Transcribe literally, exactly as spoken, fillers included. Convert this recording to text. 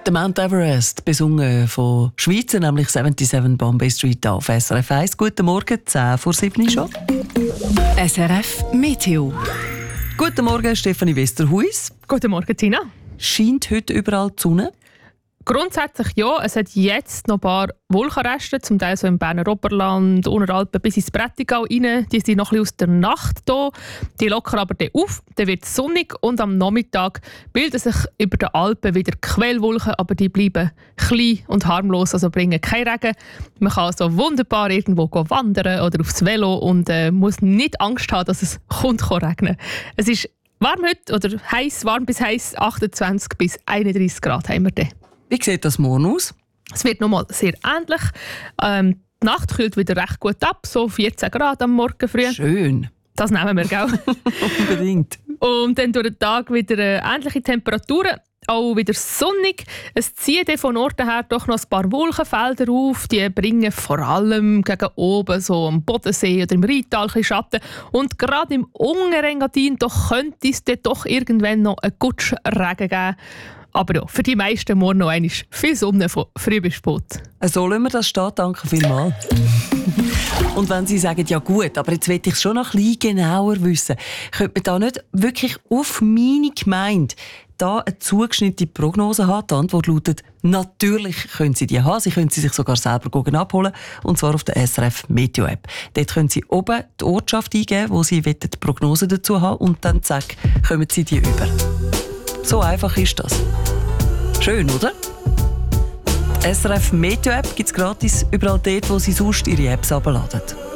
Der Mount Everest, besungen von Schweizer, nämlich siebenundsiebzig Bombay Street auf S R F eins. Guten Morgen, zehn vor sieben schon. S R F Meteo. Guten Morgen, Stefanie Westerhuis. Guten Morgen, Tina. Scheint heute überall die Sonne? Grundsätzlich ja. Es hat jetzt noch ein paar Wolkenreste, zum Teil so im Berner Oberland, Unteralpen bis ins Prättigau rein. Die sind noch ein bisschen aus der Nacht da. Die lockern aber dann auf, dann wird es sonnig und am Nachmittag bilden sich über den Alpen wieder Quellwolken, aber die bleiben klein und harmlos, also bringen keinen Regen. Man kann also wunderbar irgendwo wandern oder aufs Velo und äh, muss nicht Angst haben, dass es kommt regnen. Es ist warm heute, oder heiß, warm bis heiß, achtundzwanzig bis einunddreissig Grad haben wir dann. Wie sieht das morgen aus? Es wird nochmal sehr ähnlich. Ähm, die Nacht kühlt wieder recht gut ab, so vierzehn Grad am Morgen früh. Schön. Das nehmen wir, gell? Unbedingt. Und dann durch den Tag wieder äh, ähnliche Temperaturen. Auch wieder sonnig. Es ziehen dann von Orten her doch noch ein paar Wolkenfelder auf. Die bringen vor allem gegen oben, so am Bodensee oder im Rheintal, ein bisschen Schatten. Und gerade im Unterengadin doch könnte es dann doch irgendwann noch einen Gutschregen geben. Aber ja, für die meisten morgen noch einmal viel Sonne von früh bis spät. So lassen wir das stehen, danke vielmals. Und wenn Sie sagen, ja gut, aber jetzt will ich es schon noch ein bisschen genauer wissen, könnte man da nicht wirklich auf meine Gemeinde da eine zugeschnittene Prognose haben? Die Antwort lautet, natürlich können Sie die haben. Sie können sie sich sogar selber abholen, und zwar auf der S R F Meteo App. Dort können Sie oben die Ortschaft eingeben, wo Sie die Prognose dazu haben, und dann zack, kommen Sie die über. So einfach ist das. Schön, oder? Die S R F Meteo App gibt es gratis überall dort, wo Sie sonst Ihre Apps herunterladen.